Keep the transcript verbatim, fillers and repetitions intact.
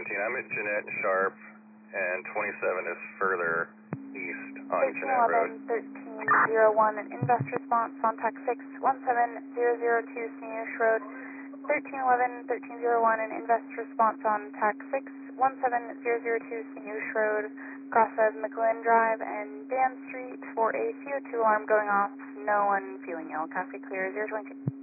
seventeen, I'm at Jeanette and Sharp, and twenty-seven is further east on Jeanette Road. thirteen zero one, an invest response on TAC six one seven zero zero two Sneeush Road. thirteen eleven, thirteen zero one, an invest response on TAC six one seven zero zero two Sneeush Road, cross of McGlynn Drive and Dan Street for a C O two alarm going off. No one feeling ill. Copy clear, zero twenty-two.